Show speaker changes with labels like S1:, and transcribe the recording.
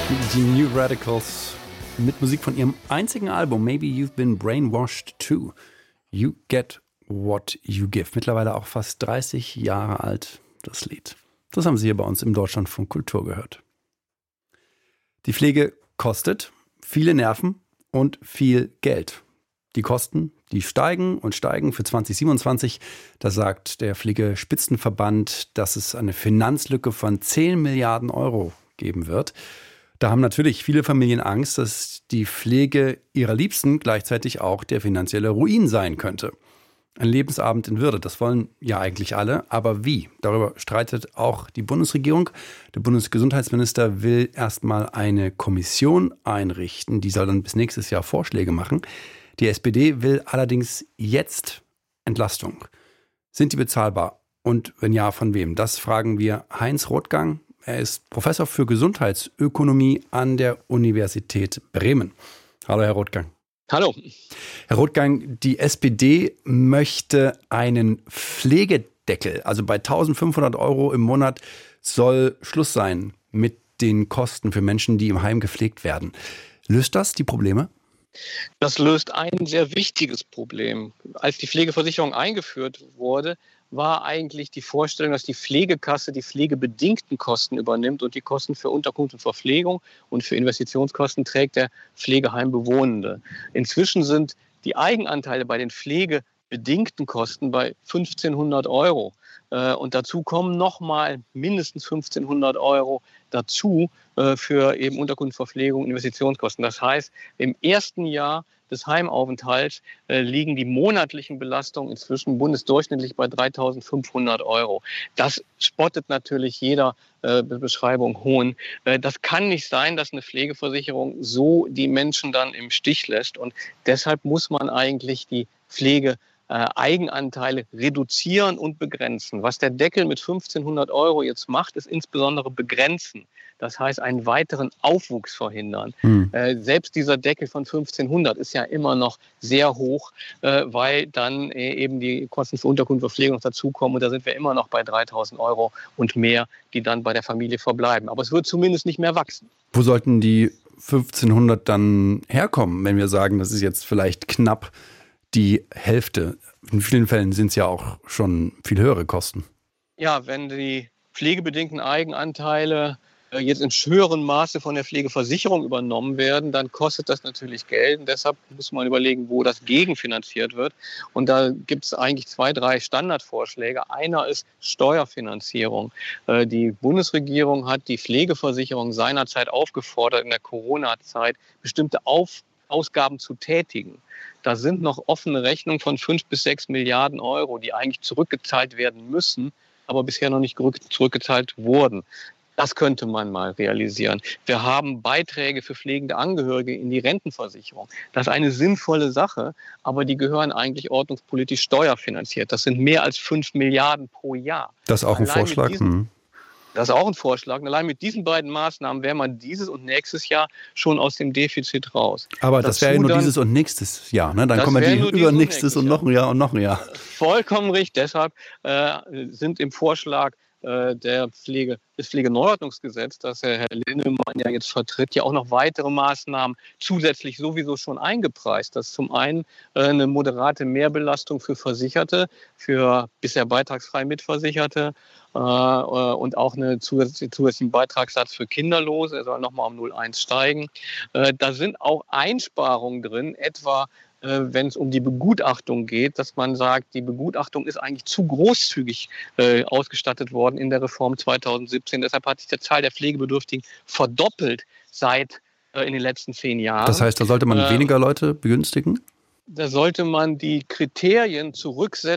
S1: Die New Radicals mit Musik von ihrem einzigen Album Maybe You've Been Brainwashed Too. You Get What You Give. Mittlerweile auch fast 30 Jahre alt, das Lied. Das haben Sie hier bei uns im Deutschlandfunk Kultur gehört. Die Pflege kostet viele Nerven und viel Geld. Die Kosten, die steigen und steigen für 2027. Da sagt der Pflegespitzenverband, dass es eine Finanzlücke von 10 Milliarden Euro geben wird. Da haben natürlich viele Familien Angst, dass die Pflege ihrer Liebsten gleichzeitig auch der finanzielle Ruin sein könnte. Ein Lebensabend in Würde, das wollen ja eigentlich alle. Aber wie? Darüber streitet auch die Bundesregierung. Der Bundesgesundheitsminister will erstmal eine Kommission einrichten. Die soll dann bis nächstes Jahr Vorschläge machen. Die SPD will allerdings jetzt Entlastung. Sind die bezahlbar? Und wenn ja, von wem? Das fragen wir Heinz Rothgang. Er ist Professor für Gesundheitsökonomie an der Universität Bremen. Hallo, Herr Rothgang.
S2: Hallo.
S1: Herr Rothgang, die SPD möchte einen Pflegedeckel. Also bei 1.500 Euro im Monat soll Schluss sein mit den Kosten für Menschen, die im Heim gepflegt werden. Löst das die Probleme?
S2: Das löst ein sehr wichtiges Problem. Als die Pflegeversicherung eingeführt wurde, war eigentlich die Vorstellung, dass die Pflegekasse die pflegebedingten Kosten übernimmt und die Kosten für Unterkunft und Verpflegung und für Investitionskosten trägt der Pflegeheimbewohnende. Inzwischen sind die Eigenanteile bei den pflegebedingten Kosten bei 1.500 Euro. Und dazu kommen nochmal mindestens 1.500 Euro dazu für eben Unterkunft, Verpflegung, Investitionskosten. Das heißt, im ersten Jahr des Heimaufenthalts liegen die monatlichen Belastungen inzwischen bundesdurchschnittlich bei 3.500 Euro. Das spottet natürlich jeder Beschreibung Hohn. Das kann nicht sein, dass eine Pflegeversicherung so die Menschen dann im Stich lässt. Und deshalb muss man eigentlich die Eigenanteile reduzieren und begrenzen. Was der Deckel mit 1.500 Euro jetzt macht, ist insbesondere begrenzen. Das heißt, einen weiteren Aufwuchs verhindern. Selbst dieser Deckel von 1.500 ist ja immer noch sehr hoch, weil dann eben die Kosten für Unterkunft und Verpflegung noch dazukommen. Und da sind wir immer noch bei 3.000 Euro und mehr, die dann bei der Familie verbleiben. Aber es wird zumindest nicht mehr wachsen.
S1: Wo sollten die 1.500 dann herkommen, wenn wir sagen, das ist jetzt vielleicht knapp die Hälfte? In vielen Fällen sind es ja auch schon viel höhere Kosten.
S2: Ja, wenn die pflegebedingten Eigenanteile jetzt in höherem Maße von der Pflegeversicherung übernommen werden, dann kostet das natürlich Geld. Und deshalb muss man überlegen, wo das gegenfinanziert wird. Und da gibt es eigentlich 2, 3 Standardvorschläge. Einer ist Steuerfinanzierung. Die Bundesregierung hat die Pflegeversicherung seinerzeit aufgefordert, in der Corona-Zeit bestimmte Ausgaben zu tätigen. Da sind noch offene Rechnungen von 5 bis 6 Milliarden Euro, die eigentlich zurückgezahlt werden müssen, aber bisher noch nicht zurückgezahlt wurden. Das könnte man mal realisieren. Wir haben Beiträge für pflegende Angehörige in die Rentenversicherung. Das ist eine sinnvolle Sache, aber die gehören eigentlich ordnungspolitisch steuerfinanziert. Das sind mehr als 5 Milliarden pro Jahr.
S1: Das ist auch ein Vorschlag?
S2: Das ist auch ein Vorschlag. Und allein mit diesen beiden Maßnahmen wäre man dieses und nächstes Jahr schon aus dem Defizit raus.
S1: Aber das wäre ja nur dieses und nächstes Jahr, ne? Dann kommen wir übernächstes und noch ein Jahr und noch ein Jahr.
S2: Vollkommen richtig. Deshalb sind im Vorschlag des Pflegeneuordnungsgesetzes, das Herr Linnemann ja jetzt vertritt, ja auch noch weitere Maßnahmen zusätzlich sowieso schon eingepreist. Das ist zum einen eine moderate Mehrbelastung für Versicherte, für bisher beitragsfrei Mitversicherte und auch einen zusätzlichen Beitragssatz für Kinderlose. Er soll nochmal um 0,1 steigen. Da sind auch Einsparungen drin, etwa wenn es um die Begutachtung geht, dass man sagt, die Begutachtung ist eigentlich zu großzügig ausgestattet worden in der Reform 2017. Deshalb hat sich die Zahl der Pflegebedürftigen verdoppelt seit in den letzten 10 Jahren.
S1: Das heißt, da sollte man weniger Leute begünstigen?
S2: Da sollte man die Kriterien zurücksetzen